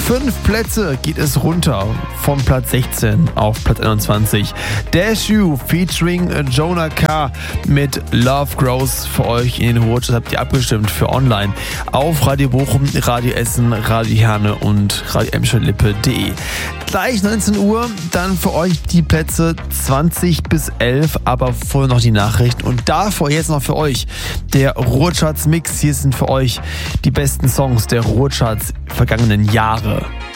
5 Plätze geht es runter von Platz 16 auf Platz 21. Dash You featuring Jonah K. mit Love Grows für euch in den Ruhrcharts. Habt ihr abgestimmt für online auf Radio Bochum, Radio Essen, Radio Herne und Radio Emscher-Lippe.de. Gleich 19 Uhr, dann für euch die Plätze 20 bis 11, aber vorher noch die Nachrichten und davor jetzt noch für euch der Ruhrcharts Mix. Hier sind für euch die besten Songs der Ruhrcharts vergangenen Jahre.